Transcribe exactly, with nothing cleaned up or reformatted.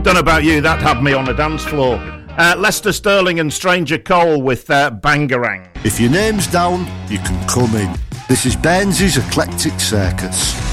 Don't know about you, that had me on the dance floor. Uh, Lester Sterling and Stranger Cole with uh, Bangarang. If your name's down, you can come in. This is Baines's Eclectic Circus.